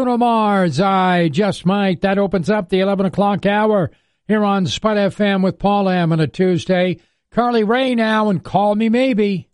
Bruno Mars, I Just Might. That opens up the 11 o'clock hour here on Spud FM with Paul M on a Tuesday. Carly Rae now and Call Me Maybe.